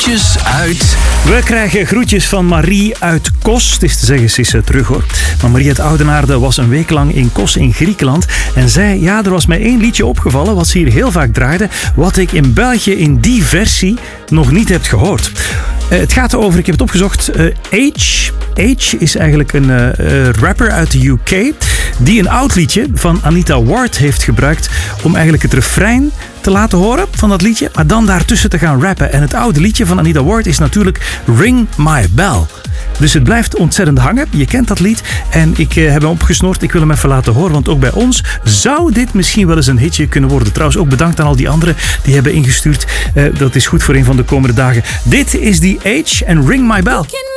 Groetjes uit... We krijgen groetjes van Marie uit Kos. Het is te zeggen, ze is terug hoor. Maar Marie uit Oudenaarde was een week lang in Kos in Griekenland. En zei, ja, er was mij één liedje opgevallen, wat ze hier heel vaak draaide, wat ik in België in die versie nog niet heb gehoord. Het gaat over, ik heb het opgezocht, H. H is eigenlijk een rapper uit de UK die een oud liedje van Anita Ward heeft gebruikt om eigenlijk het refrein te laten horen van dat liedje, maar dan daartussen te gaan rappen. En het oude liedje van Anita Ward is natuurlijk Ring My Bell. Dus het blijft ontzettend hangen. Je kent dat lied. En ik heb hem opgesnoord. Ik wil hem even laten horen. Want ook bij ons zou dit misschien wel eens een hitje kunnen worden. Trouwens, ook bedankt aan al die anderen die hebben ingestuurd. Dat is goed voor een van de komende dagen. Dit is die H en Ring My Bell.